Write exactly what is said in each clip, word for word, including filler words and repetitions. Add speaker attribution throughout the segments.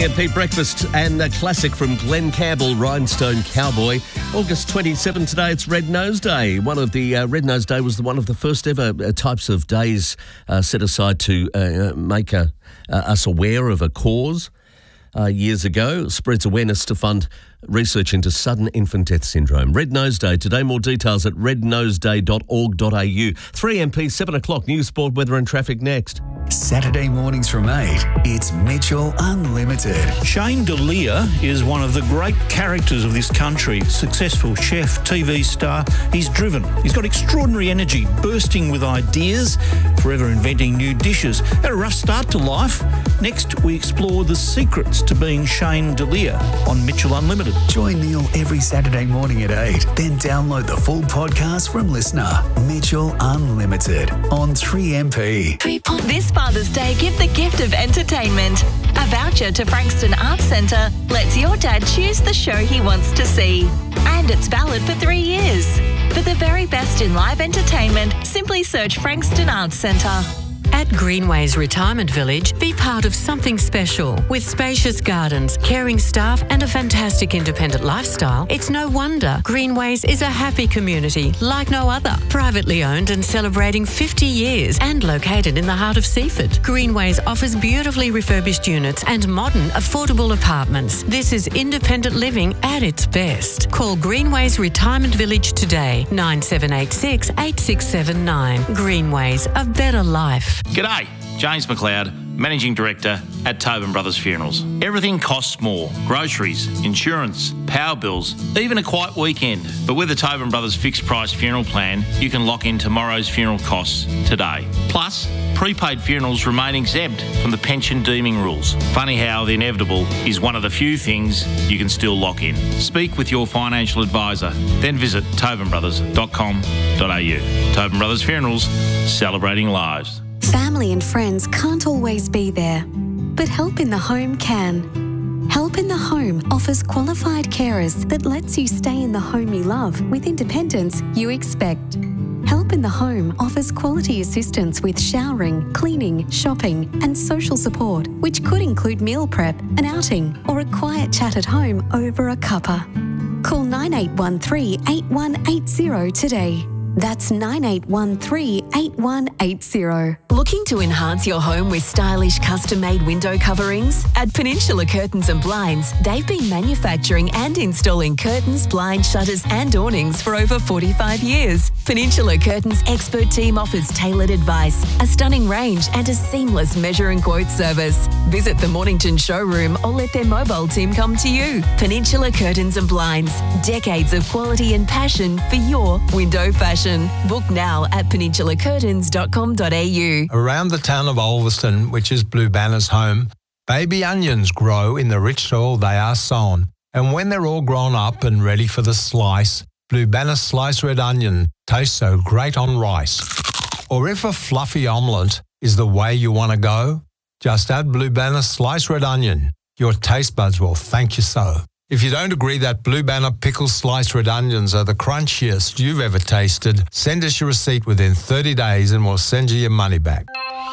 Speaker 1: M P Breakfast and a classic from Glenn Campbell, Rhinestone Cowboy. August twenty-seventh today, it's Red Nose Day. One of the uh, Red Nose Day was the one of the first ever uh, types of days uh, set aside to uh, make a, uh, us aware of a cause. Uh, years ago, it spreads awareness to fund research into sudden infant death syndrome. Red Nose Day. Today, more details at red nose day dot org dot a u. three M P, seven o'clock, news, sport, weather and traffic next.
Speaker 2: Saturday mornings from eight, it's Mitchell Unlimited.
Speaker 3: Shane D'Elia is one of the great characters of this country. Successful chef, T V star. He's driven. He's got extraordinary energy, bursting with ideas, forever inventing new dishes. Had a rough start to life. Next, we explore the secrets to being Shane D'Elia on Mitchell Unlimited.
Speaker 2: Join Neil every Saturday morning at eight. Then download the full podcast from Listener. Mitchell Unlimited on three M P.
Speaker 4: This Father's Day, give the gift of entertainment. A voucher to Frankston Arts Centre lets your dad choose the show he wants to see. And it's valid for three years. For the very best in live entertainment, simply search Frankston Arts Centre.
Speaker 5: At Greenways Retirement Village, be part of something special. With spacious gardens, caring staff and a fantastic independent lifestyle, it's no wonder Greenways is a happy community like no other. Privately owned and celebrating fifty years and located in the heart of Seaford. Greenways offers beautifully refurbished units and modern, affordable apartments. This is independent living at its best. Call Greenways Retirement Village today, nine seven eight six, eight six seven nine. Greenways, a better life.
Speaker 6: G'day, James McLeod, Managing Director at Tobin Brothers Funerals. Everything costs more. Groceries, insurance, power bills, even a quiet weekend. But with the Tobin Brothers fixed price funeral plan, you can lock in tomorrow's funeral costs today. Plus, prepaid funerals remain exempt from the pension deeming rules. Funny how the inevitable is one of the few things you can still lock in. Speak with your financial advisor, then visit tobin brothers dot com dot a u. Tobin Brothers Funerals, celebrating lives.
Speaker 7: Family and friends can't always be there, but Help in the Home can. Help in the Home offers qualified carers that lets you stay in the home you love with independence you expect. Help in the Home offers quality assistance with showering, cleaning, shopping and social support, which could include meal prep, an outing or a quiet chat at home over a cuppa. Call nine eight one three, eight one eight zero today. That's nine eight one three, eight one eight zero.
Speaker 4: Looking to enhance your home with stylish custom-made window coverings? At Peninsula Curtains and Blinds, they've been manufacturing and installing curtains, blinds, shutters and awnings for over forty-five years. Peninsula Curtains' expert team offers tailored advice, a stunning range and a seamless measure and quote service. Visit the Mornington showroom or let their mobile team come to you. Peninsula Curtains and Blinds, decades of quality and passion for your window fashion. Book now at peninsula curtains dot com dot a u.
Speaker 8: Around the town of Ulverston, which is Blue Banner's home, baby onions grow in the rich soil they are sown. And when they're all grown up and ready for the slice, Blue Banner sliced red onion tastes so great on rice. Or if a fluffy omelette is the way you want to go, just add Blue Banner sliced red onion. Your taste buds will thank you so. If you don't agree that Blue Banner pickle sliced red onions are the crunchiest you've ever tasted, send us your receipt within thirty days and we'll send you your money back.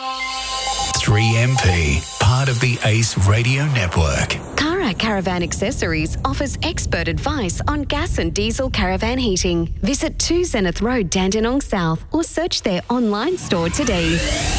Speaker 2: three M P, part of the Ace Radio Network.
Speaker 7: Cara Caravan Accessories offers expert advice on gas and diesel caravan heating. Visit two Zenith Road, Dandenong South or search their online store today.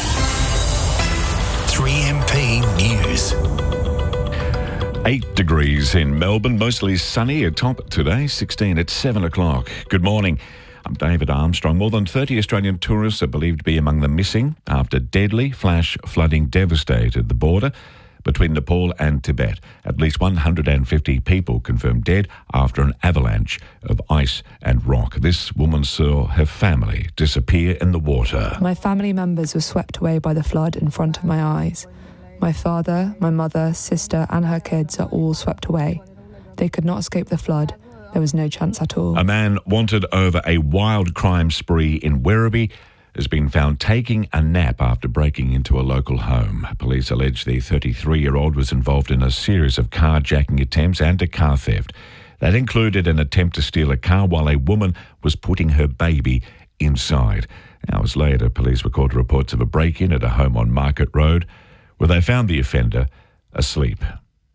Speaker 2: three M P News.
Speaker 9: Eight degrees in Melbourne, mostly sunny, a top today, sixteen at seven o'clock. Good morning. I'm David Armstrong. More than thirty Australian tourists are believed to be among the missing after deadly flash flooding devastated the border between Nepal and Tibet. At least one hundred fifty people confirmed dead after an avalanche of ice and rock. This woman saw her family disappear in the water.
Speaker 10: My family members were swept away by the flood in front of my eyes. My father, my mother, sister and her kids are all swept away. They could not escape the flood. There was no chance at all.
Speaker 9: A man wanted over a wild crime spree in Werribee has been found taking a nap after breaking into a local home. Police allege the thirty-three-year-old was involved in a series of carjacking attempts and a car theft. That included an attempt to steal a car while a woman was putting her baby inside. Hours later, police recorded reports of a break-in at a home on Market Road, where they found the offender asleep.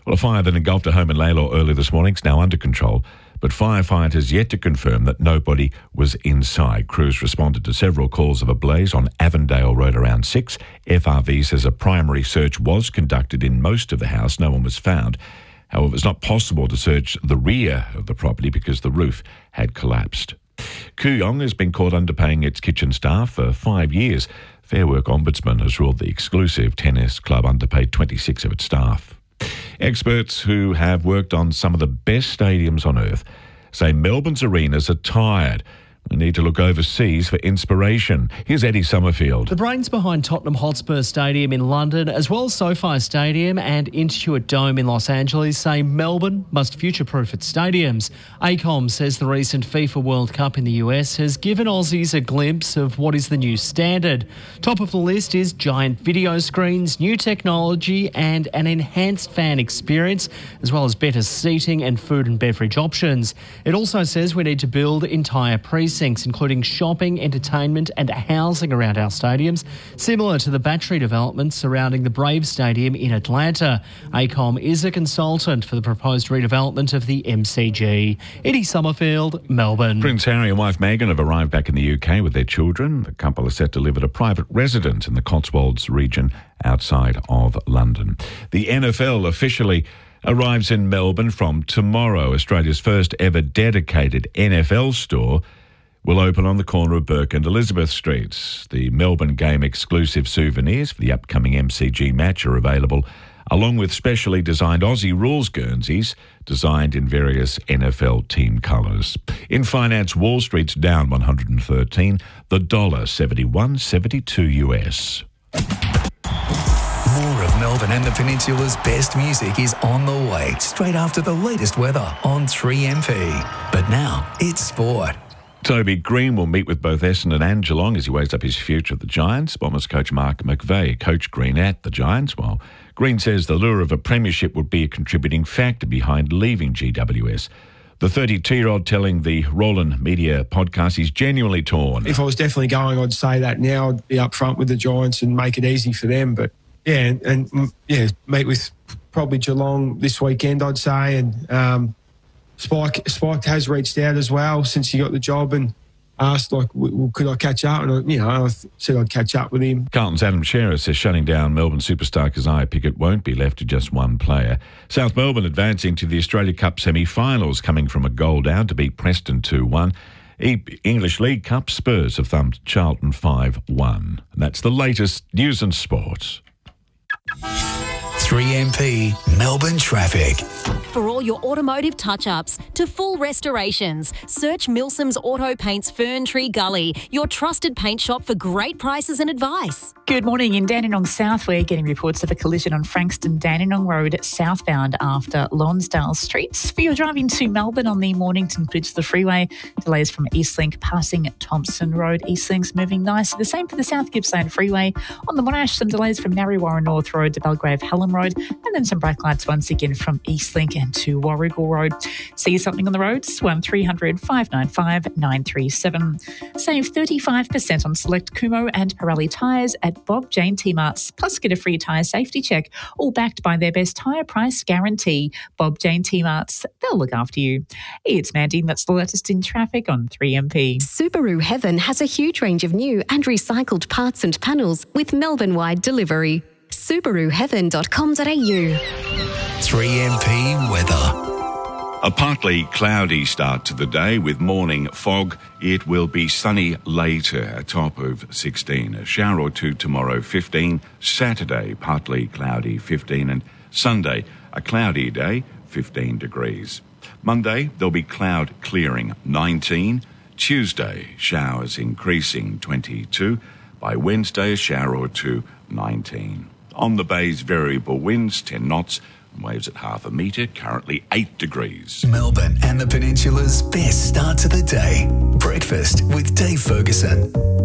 Speaker 9: Well, a fire that engulfed a home in Lalor early this morning is now under control, but firefighters yet to confirm that nobody was inside. Crews responded to several calls of a blaze on Avondale Road around six. F R V says a primary search was conducted in most of the house. No one was found. However, it's not possible to search the rear of the property because the roof had collapsed. Kooyong has been caught underpaying its kitchen staff for five years. Fair Work Ombudsman has ruled the exclusive tennis club underpaid twenty-six of its staff. Experts who have worked on some of the best stadiums on earth say Melbourne's arenas are tired. We need to look overseas for inspiration. Here's Eddie Summerfield.
Speaker 11: The brains behind Tottenham Hotspur Stadium in London, as well as SoFi Stadium and Intuit Dome in Los Angeles, say Melbourne must future-proof its stadiums. ACOM says the recent FIFA World Cup in the U S has given Aussies a glimpse of what is the new standard. Top of the list is giant video screens, new technology and an enhanced fan experience, as well as better seating and food and beverage options. It also says we need to build entire precincts, including shopping, entertainment and housing around our stadiums, similar to the battery developments surrounding the Braves Stadium in Atlanta. ACOM is a consultant for the proposed redevelopment of the M C G. Eddie Summerfield, Melbourne.
Speaker 9: Prince Harry and wife Meghan have arrived back in the U K with their children. The couple are set to live at a private residence in the Cotswolds region outside of London. The N F L officially arrives in Melbourne from tomorrow. Australia's first ever dedicated N F L store will open on the corner of Burke and Elizabeth Streets. The Melbourne game exclusive souvenirs for the upcoming M C G match are available, along with specially designed Aussie rules Guernseys designed in various N F L team colours. In finance, Wall Street's down one hundred thirteen, the dollar seventy-one seventy-two U S.
Speaker 2: More of Melbourne and the Peninsula's best music is on the way straight after the latest weather on three M P. But now it's sport.
Speaker 9: Toby Green will meet with both Essendon and Geelong as he weighs up his future at the Giants. Bombers coach Mark McVeigh coached Green at the Giants, while Green says the lure of a premiership would be a contributing factor behind leaving G W S. The thirty-two-year-old telling the Roland Media podcast he's genuinely torn.
Speaker 12: If I was definitely going, I'd say that now. I'd be up front with the Giants and make it easy for them. But, yeah, and, and yeah, meet with probably Geelong this weekend, I'd say, and... Um, Spike Spike has reached out as well since he got the job and asked, like, well, could I catch up? And, I, you know, I said I'd catch up with him.
Speaker 9: Carlton's Adam Shearer says shutting down Melbourne superstar Keziah Pickett won't be left to just one player. South Melbourne advancing to the Australia Cup semi-finals, coming from a goal down to beat Preston two one. English League Cup, Spurs have thumped Charlton five one. And that's the latest news and sports.
Speaker 2: three M P Melbourne traffic.
Speaker 13: For all your automotive touch-ups to full restorations, search Milsom's Auto Paints Ferntree Gully, your trusted paint shop for great prices and advice.
Speaker 14: Good morning. In Dandenong South, we're getting reports of a collision on Frankston Dandenong Road southbound after Lonsdale Street. For your driving to Melbourne on the Mornington Bridge to the freeway, delays from Eastlink passing Thompson Road. Eastlink's moving nicely. The same for the South Gippsland Freeway. On the Monash, some delays from Narre North Road to Belgrave Hallam Road, and then some brake lights once again from Eastlink and to Warragul Road. See something on the roads? one three hundred, five nine five, nine three seven. Save thirty-five percent on select Kumho and Pirelli tyres at Bob Jane T-Marts. Plus get a free tyre safety check, all backed by their best tyre price guarantee. Bob Jane T-Marts, they'll look after you. It's Mandy, that's the latest in traffic on three M P.
Speaker 7: Subaru Heaven has a huge range of new and recycled parts and panels with Melbourne-wide delivery. Subaru Heaven dot com dot a u.
Speaker 2: three M P weather.
Speaker 9: A partly cloudy start to the day with morning fog. It will be sunny later, a top of sixteen. A shower or two tomorrow, fifteen. Saturday, partly cloudy, fifteen. And Sunday, a cloudy day, fifteen degrees. Monday, there'll be cloud clearing, nineteen. Tuesday, showers increasing, twenty-two. By Wednesday, a shower or two, nineteen. On the bay's variable winds, ten knots. Waves at half a metre, currently eight degrees.
Speaker 2: Melbourne and the Peninsula's best start to the day. Breakfast with Dave Ferguson.